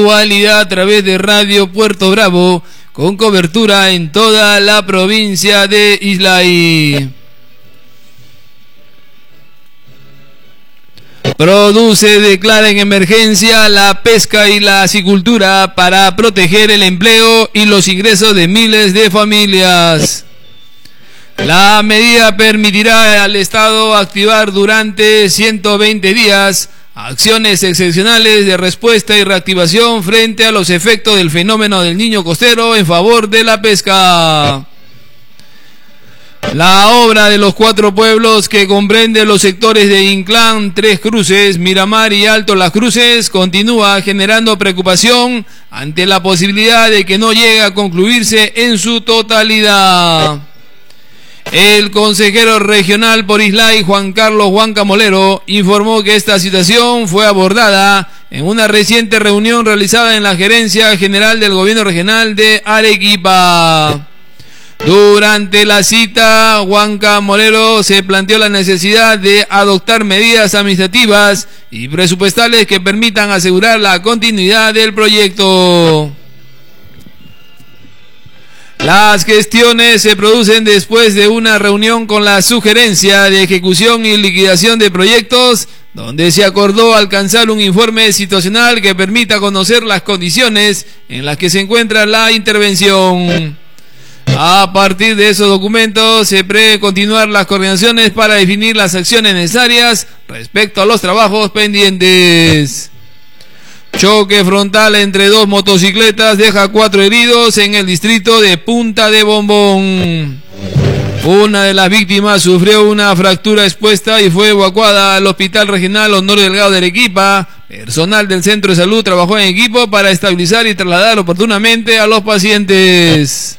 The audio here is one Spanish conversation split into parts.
a través de Radio Puerto Bravo, con cobertura en toda la provincia de Islay. Produce declara en emergencia la pesca y la acicultura para proteger el empleo y los ingresos de miles de familias. La medida permitirá al Estado activar durante 120 días acciones excepcionales de respuesta y reactivación frente a los efectos del fenómeno del Niño costero en favor de la pesca. La obra de los 4 pueblos, que comprende los sectores de Inclán, Tres Cruces, Miramar y Alto Las Cruces, continúa generando preocupación ante la posibilidad de que no llegue a concluirse en su totalidad. El consejero regional por Islay, Juan Carlos Huanca Molero, informó que esta situación fue abordada en una reciente reunión realizada en la Gerencia General del Gobierno Regional de Arequipa. Durante la cita, Huanca Molero se planteó la necesidad de adoptar medidas administrativas y presupuestales que permitan asegurar la continuidad del proyecto. Las gestiones se producen después de una reunión con la Sugerencia de Ejecución y Liquidación de Proyectos, donde se acordó alcanzar un informe situacional que permita conocer las condiciones en las que se encuentra la intervención. A partir de esos documentos se prevé continuar las coordinaciones para definir las acciones necesarias respecto a los trabajos pendientes. Choque frontal entre 2 motocicletas deja 4 heridos en el distrito de Punta de Bombón. Una de las víctimas sufrió una fractura expuesta y fue evacuada al Hospital Regional Honorio Delgado de Arequipa. Personal del centro de salud trabajó en equipo para estabilizar y trasladar oportunamente a los pacientes.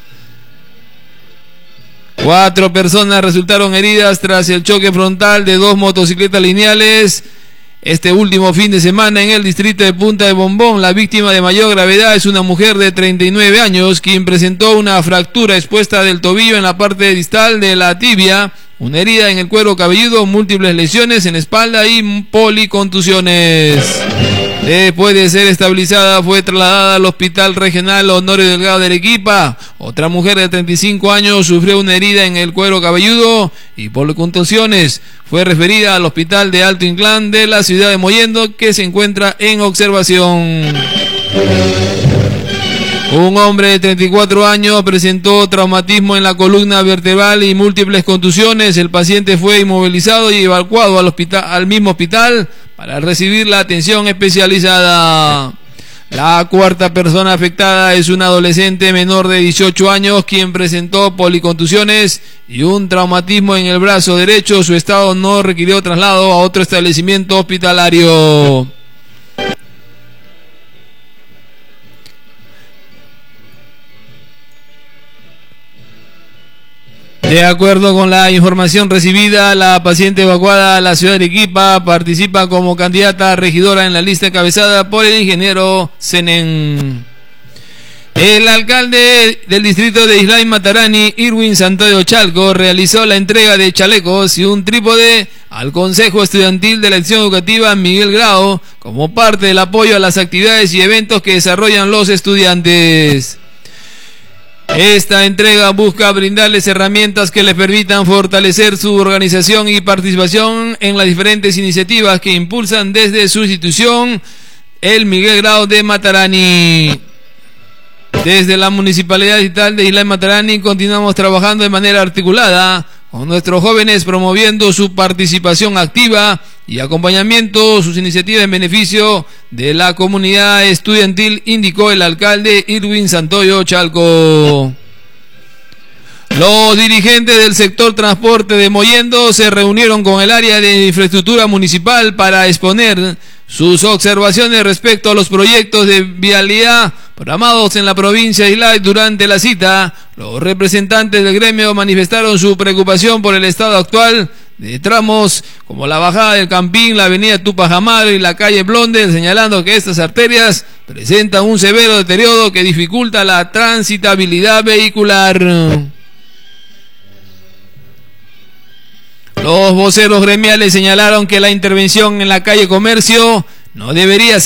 4 personas resultaron heridas tras el choque frontal de 2 motocicletas lineales este último fin de semana en el distrito de Punta de Bombón. La víctima de mayor gravedad es una mujer de 39 años, quien presentó una fractura expuesta del tobillo en la parte distal de la tibia, una herida en el cuero cabelludo, múltiples lesiones en espalda y policontusiones. Después de ser estabilizada, fue trasladada al Hospital Regional Honorio Delgado de Arequipa. Otra mujer de 35 años sufrió una herida en el cuero cabelludo y policontusiones. Fue referida al Hospital de Alto Inclán de la ciudad de Mollendo, que se encuentra en observación. Un hombre de 34 años presentó traumatismo en la columna vertebral y múltiples contusiones. El paciente fue inmovilizado y evacuado al mismo hospital para recibir la atención especializada. La 4ª persona afectada es una adolescente menor de 18 años, quien presentó policontusiones y un traumatismo en el brazo derecho. Su estado no requirió traslado a otro establecimiento hospitalario. De acuerdo con la información recibida, la paciente evacuada a la ciudad de Arequipa participa como candidata a regidora en la lista encabezada por el ingeniero Zenén. El alcalde del distrito de Islay Matarani, Irwin Santoyo Chalco, realizó la entrega de chalecos y un trípode al Consejo Estudiantil de la Acción Educativa Miguel Grau como parte del apoyo a las actividades y eventos que desarrollan los estudiantes. Esta entrega busca brindarles herramientas que les permitan fortalecer su organización y participación en las diferentes iniciativas que impulsan desde su institución, el Miguel Grau de Matarani. Desde la Municipalidad Distrital de Islay Matarani continuamos trabajando de manera articulada con nuestros jóvenes, promoviendo su participación activa y acompañamiento, sus iniciativas en beneficio de la comunidad estudiantil, indicó el alcalde Irwin Santoyo Chalco. Los dirigentes del sector transporte de Mollendo se reunieron con el área de infraestructura municipal para exponer sus observaciones respecto a los proyectos de vialidad programados en la provincia de Islay. Durante la cita, los representantes del gremio manifestaron su preocupación por el estado actual de tramos como la bajada del Campín, la avenida Tupac Amaru y la calle Blondel, señalando que estas arterias presentan un severo deterioro que dificulta la transitabilidad vehicular. Los voceros gremiales señalaron que la intervención en la calle Comercio no debería